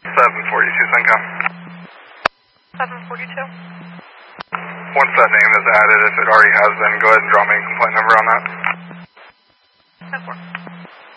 742 Syncom. 742. Once that name is added, if it already has been, go ahead and draw me a complaint number on that.